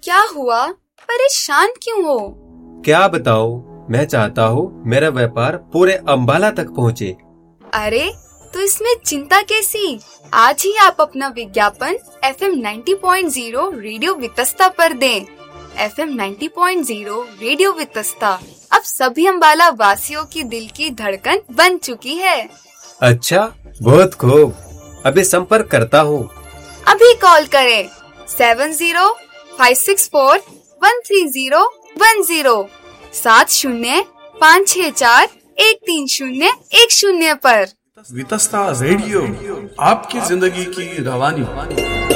क्या हुआ? परेशान क्यों हो? क्या बताओ, मैं चाहता हूँ मेरा व्यापार पूरे अंबाला तक पहुँचे। अरे तो इसमें चिंता कैसी? आज ही आप अपना विज्ञापन FM 90.0 रेडियो वितस्ता पर दें। FM 90.0 रेडियो वितस्ता अब सभी अंबाला वासियों की दिल की धड़कन बन चुकी है। अच्छा, बहुत खूब। अभी संपर्क करता हूँ। अभी कॉल करें 7056413010 7056413010 पर। वितस्ता रेडियो, आपकी जिंदगी की रवानी।